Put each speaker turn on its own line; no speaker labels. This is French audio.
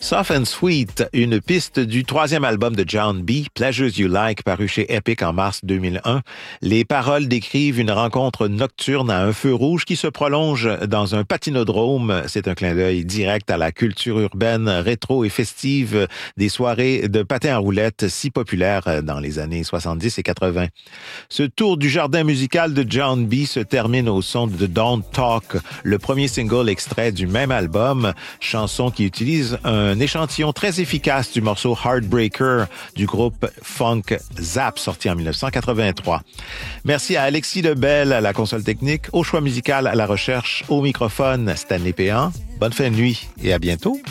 Soft and Sweet, une piste du troisième album de John B., Pleasures You Like, paru chez Epic en mars 2001. Les paroles décrivent une rencontre nocturne à un feu rouge qui se prolonge dans un patinodrome. C'est un clin d'œil direct à la culture urbaine rétro et festive des soirées de patin à roulettes si populaires dans les années 70 et 80. Ce tour du jardin musical de John B. se termine au son de Don't Talk, le premier single extrait du même album, chanson qui utilise un échantillon très efficace du morceau Heartbreaker du groupe Funk Zap, sorti en 1983. Merci à Alexis Lebel à la console technique, au choix musical, à la recherche, au microphone, Stanley Péan. Bonne fin de nuit et à bientôt.